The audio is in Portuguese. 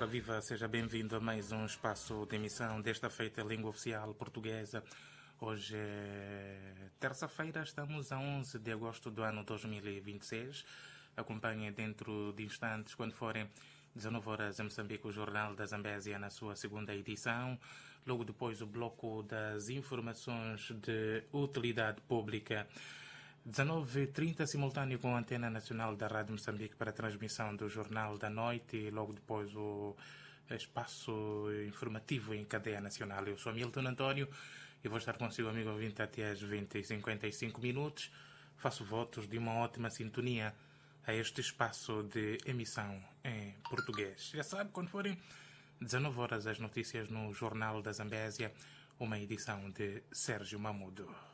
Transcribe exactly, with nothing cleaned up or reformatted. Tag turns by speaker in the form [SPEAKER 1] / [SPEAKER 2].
[SPEAKER 1] viva, seja bem-vindo a mais um espaço de emissão desta feita língua oficial portuguesa. Hoje é terça-feira, estamos a onze de agosto do ano dois mil e vinte e seis. Acompanhe dentro de instantes, quando forem dezenove horas em Moçambique, o Jornal da Zambésia na sua segunda edição. Logo depois o bloco das informações de utilidade pública. dezenove e trinta, simultâneo com a Antena Nacional da Rádio Moçambique para a transmissão do Jornal da Noite e logo depois o espaço informativo em cadeia nacional. Eu sou Milton António e vou estar consigo, amigo ouvinte, até às vinte e cinquenta e cinco minutos. Faço votos de uma ótima sintonia a este espaço de emissão em português. Já sabe, quando forem dezenove horas, as notícias no Jornal da Zambésia, uma edição de Sérgio Mamudo.